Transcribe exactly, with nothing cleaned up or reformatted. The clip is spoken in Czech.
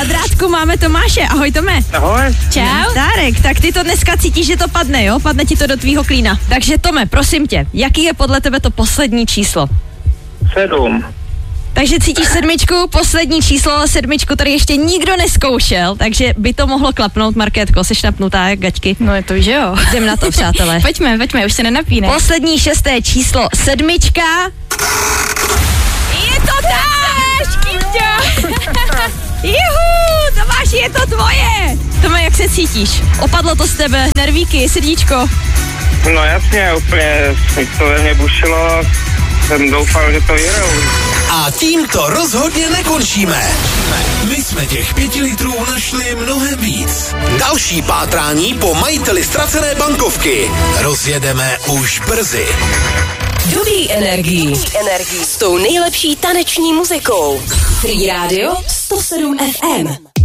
drátku máme Tomáše. Ahoj, Tome. Ahoj. Čau. Dárek, tak ty to dneska cítíš, že to padne, jo? Padne ti to do tvýho klína. Takže Tome, prosím tě, jaký je podle tebe to poslední číslo? Sedm. Takže cítíš sedmičku, poslední číslo, sedmičku tady ještě nikdo neskoušel, takže by to mohlo klapnout, Markétko, seš napnutá jak gaťky. No je to, že jo. Jdem na to, přátelé. Pojďme, pojďme, už se nenapíne. Poslední šesté číslo, sedmička. Je to tak, Kýťo. Juhu, Tomáši, je to tvoje. Tome, jak se cítíš? Opadlo to z tebe, nervíky, srdíčko? No jasně, úplně to ve mně bušilo. Jsem doufal, že to vyhrou. A tím to rozhodně nekončíme. My jsme těch pěti litrů našli mnohem víc. Další pátrání po majiteli ztracené bankovky rozjedeme už brzy. Dubí energii. S tou nejlepší taneční muzikou. Free Radio sto sedm ef em.